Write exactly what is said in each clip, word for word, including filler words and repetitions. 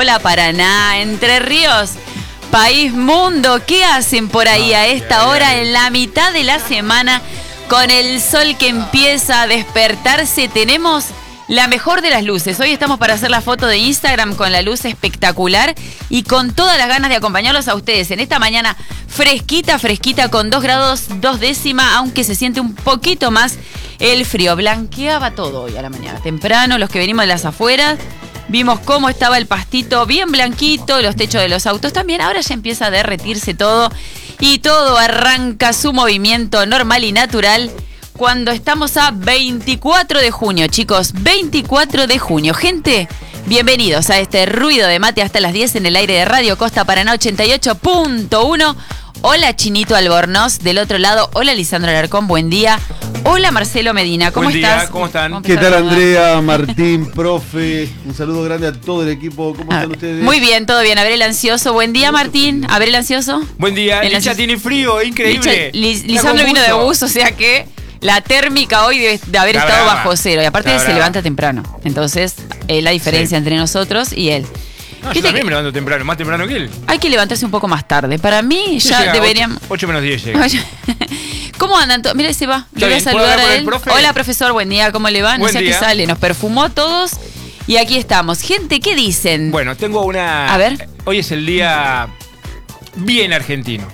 Hola Paraná, Entre Ríos, país, mundo. ¿Qué hacen por ahí a esta hora en la mitad de la semana con el sol que empieza a despertarse? Tenemos la mejor de las luces. Hoy estamos para hacer la foto de Instagram con la luz espectacular y con todas las ganas de acompañarlos a ustedes en esta mañana fresquita, fresquita, con dos grados, dos décimas, aunque se siente un poquito más el frío. Blanqueaba todo hoy a la mañana. Temprano, los que venimos de las afueras, vimos cómo estaba el pastito bien blanquito, los techos de los autos también. Ahora ya empieza a derretirse todo y todo arranca su movimiento normal y natural cuando estamos a veinticuatro de junio, chicos. veinticuatro de junio. Gente, bienvenidos a este ruido de mate hasta las diez en el aire de Radio Costa Paraná ochenta y ocho punto uno. Hola Chinito Albornoz, del otro lado. Hola Lisandro Alarcón, buen día. Hola Marcelo Medina, ¿cómo buen estás? Día, ¿cómo están? ¿Qué tal Andrea, Martín, profe? Un saludo grande a todo el equipo. ¿Cómo están ustedes? Muy bien, todo bien. A ver el ansioso. Buen día Martín. A ver el ansioso. Buen día. El Licha ansioso. tiene frío, increíble. Licha, Lis, Lisandro vino de bus, o sea que la térmica hoy debe de haber Está estado brava. bajo cero. Y aparte Está se brava. levanta temprano. Entonces, eh, la diferencia Sí. entre nosotros y él. No, yo ¿Viste también que me levanto temprano, más temprano que él. hay que levantarse un poco más tarde? Para mí Sí, ya llega, deberíamos... ocho menos diez llega. ¿Cómo andan todos? Mira, se va. Le voy a bien, ¿puedo saludar hablar a con él. el profe? Hola, profesor, buen día. ¿Cómo le va? No Buen sé a qué día. sale. Nos perfumó a todos y aquí estamos. Gente, ¿qué dicen? Bueno, tengo una... A ver. Hoy es el día bien argentino.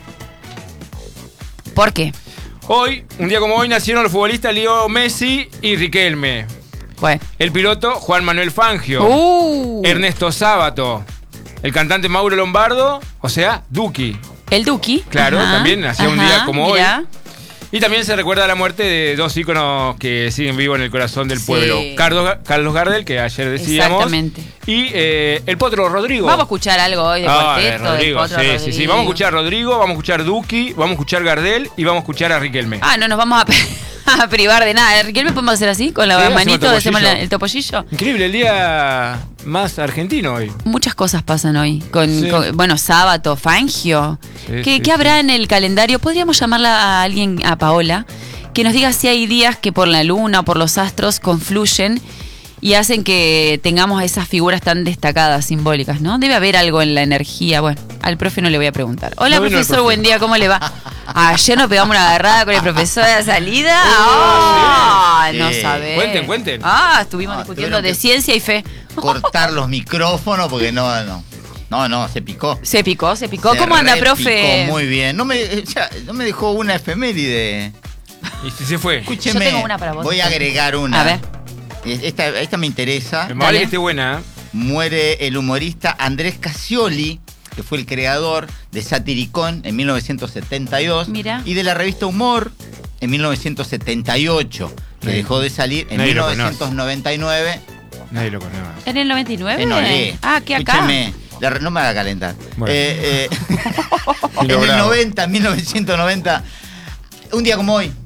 ¿Por qué? Hoy, un día como hoy, nacieron los futbolistas Leo Messi y Riquelme. Bueno. El piloto Juan Manuel Fangio. Uh, Ernesto Sábato. El cantante Mauro Lombardo, o sea, Duki. el Duki. Claro, Ajá, también nació un ajá, día como mirá. hoy. Y también se recuerda la muerte de dos íconos que siguen vivos en el corazón del Sí. pueblo. Carlos, Carlos Gardel, que ayer decíamos. Exactamente. Y eh, el Potro Rodrigo. Vamos a escuchar algo hoy de Ah, de cuarteto, de Rodrigo, Potro sí, Rodrigo. sí, sí. Vamos a escuchar a Rodrigo, vamos a escuchar a Duki, vamos a escuchar a Gardel y vamos a escuchar a Riquelme. Ah, no nos vamos a, a privar de nada. ¿Riquelme podemos hacer así? Con la Sí, hacemos manito, topollillo. hacemos la- el topollillo. Increíble, el día más argentino hoy. Muchas cosas pasan hoy. Con, Sí. con- bueno, Sábato, Fangio. Sí, ¿Qué, sí, qué habrá sí. en el calendario? Podríamos llamarla a alguien, a Paola, que nos diga si hay días que por la luna o por los astros confluyen y hacen que tengamos esas figuras tan destacadas, simbólicas, ¿no? Debe haber algo en la energía. Bueno, al profe no le voy a preguntar. Hola, No vino el profesor, profe. buen día, ¿cómo le va? Ayer nos pegamos una agarrada con el profesor de la salida. Uh, ¡Ah! sí. No Sí. sabés. Cuenten, cuenten. Ah, estuvimos No, discutiendo tuvieron de que- ciencia y fe. Cortar los micrófonos porque no, no. No, no, se picó. Se picó, se picó. Se ¿Cómo anda, repicó profe? Muy bien. No me, eh, ya, no me dejó una efeméride. Y si se fue. Escúcheme. Yo tengo una para vos. Voy a agregar una. A ver. Esta, esta me interesa. Me vale Dale. que esté buena. ¿eh? Muere el humorista Andrés Cassioli, que fue el creador de Satiricón en mil novecientos setenta y dos. Mira. Y de la revista Humor en mil novecientos setenta y ocho, que Nadie- dejó de salir en nadie mil lo conoce. novecientos noventa y nueve. Nadie lo conoce. ¿En el noventa y nueve? En Olé. Ah, ¿qué acá? Escúcheme, la re- no me haga calentar. Bueno. Eh, eh, Y en lo el bravo. noventa, mil novecientos noventa, un día como hoy,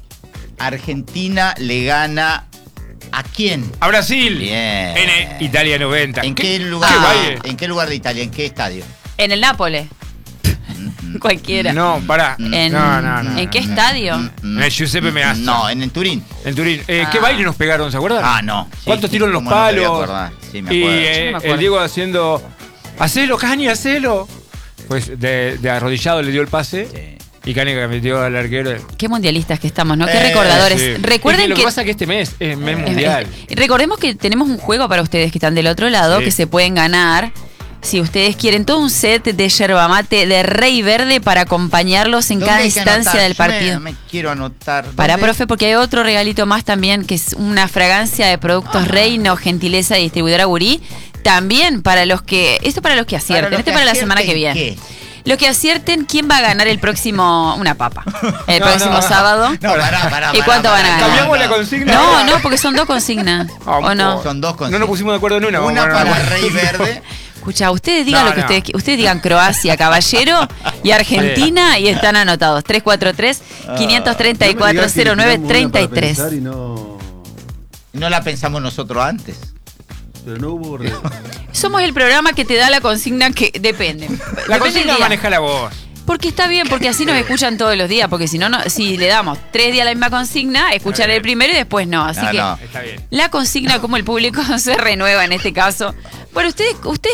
Argentina le gana ¿a quién? A Brasil. Bien. En eh, Italia noventa. ¿En qué, lugar? ¿Qué baile? ¿En qué lugar de Italia? ¿En qué estadio? En el Nápoles. Cualquiera. No, pará. En, no, no, no. ¿En qué no. estadio? En el Giuseppe Meazza. No, en, en Turín. En Turín. Eh, ¿Qué Ah. baile nos pegaron, se acuerdan? Ah, no. Sí, ¿Cuántos sí, tiros en los cómo no me voy a palos? acordar. Sí, me y acuerdo. eh, Yo no me acuerdo. el Diego haciendo. Hacelo, Cani, hacelo. Pues de, de arrodillado le dio el pase. Sí. Y Cani que metió al arquero. Qué mundialistas que estamos, ¿no? Qué Eh, recordadores. Sí. Recuerden Es que lo que... que pasa es que este mes es mes Eh, mundial. eh, recordemos que tenemos un juego para ustedes que están del otro lado, Sí. que se pueden ganar. Si ustedes quieren todo un set de yerba mate de Rey Verde para acompañarlos en ¿Dónde cada hay que instancia anotar? del Yo me- partido. Me, quiero anotar. Para, ¿Dónde? profe, porque hay otro regalito más también, que es una fragancia de productos Reino, gentileza de distribuidora Gurí. También para los que... Esto para los que acierten. los este que para la semana que acierten, viene. ¿qué? Los que acierten, ¿quién va a ganar el próximo... Una papa. El No, próximo no, no. sábado. No, pará, pará. ¿Y pará, cuánto pará, van a ganar? ¿Cambiamos la consigna? No, no, porque son dos consignas. Ah, ¿O no? Son dos No consignas. nos pusimos de acuerdo en una. Una vamos a para ver. Rey Verde. Escucha, ustedes digan No, lo que no. ustedes qui- ustedes digan Croacia, Caballero y Argentina y están anotados. tres cuatro tres, cinco tres cuatro, cero nueve tres tres. Y no, No la pensamos nosotros antes. pero no hubo re- Somos el programa que te da la consigna que depende. La Depende del consigna día. maneja la voz. Porque está bien, porque así nos escuchan todos los días. Porque si no, no si le damos tres días la misma consigna, escuchar el primero y después no. Así No, que no. Está bien. la consigna, como el público se renueva en este caso. Bueno, ustedes, ustedes